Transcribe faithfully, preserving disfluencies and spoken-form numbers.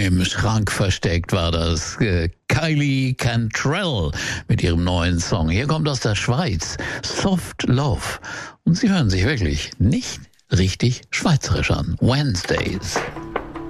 im Schrank versteckt war das. Äh, Kylie Cantrell mit ihrem neuen Song. Hier kommt aus der Schweiz Soft Love. Und sie hören sich wirklich nicht richtig schweizerisch an. Wednesdays.